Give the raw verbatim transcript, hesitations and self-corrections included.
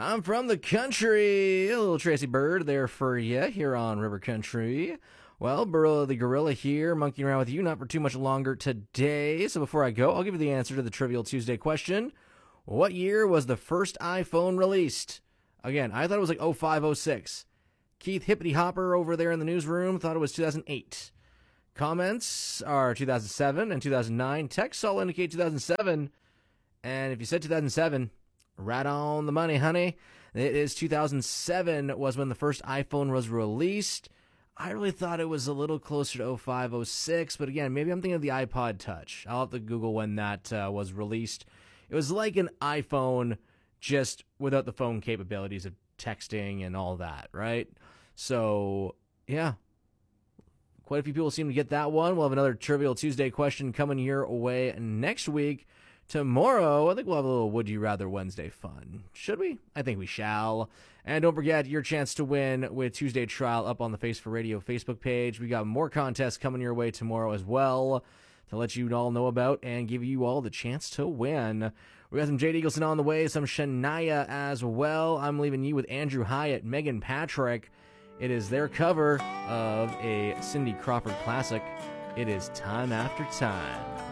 I'm from the country. A little Tracy Bird there for you here on River Country. Well, Burrow the Gorilla here, monkeying around with you, not for too much longer today. So before I go, I'll give you the answer to the Trivial Tuesday question. What year was the first iPhone released? Again, I thought it was like oh five, oh six. Keith Hippity Hopper over there in the newsroom thought it was two thousand eight. Comments are two thousand seven and two thousand nine. Texts all indicate two thousand seven. And if you said two thousand seven, right on the money, honey. It is two thousand seven was when the first iPhone was released. I really thought it was a little closer to oh five, oh six, but again, maybe I'm thinking of the iPod Touch. I'll have to Google when that uh, was released. It was like an iPhone, just without the phone capabilities of texting and all that, right? So, yeah. Quite a few people seem to get that one. We'll have another Trivial Tuesday question coming your way next week. Tomorrow, I think we'll have a little Would You Rather Wednesday fun. Should we? I think we shall. And don't forget your chance to win with Tuesday Trial up on the Face for Radio Facebook page. We got more contests coming your way tomorrow as well to let you all know about and give you all the chance to win. We got some Jade Eagleson on the way, some Shania as well. I'm leaving you with Andrew Hyatt, Megan Patrick. It is their cover of a Cindy Crawford classic. It is Time After Time.